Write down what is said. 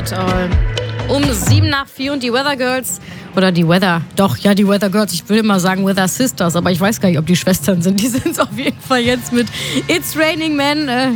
It All. Um 3:07 und die Weather Girls, oder die Weather Girls, ich will immer sagen Weather Sisters, aber ich weiß gar nicht, ob die Schwestern sind. Die sind es auf jeden Fall jetzt mit It's Raining Men.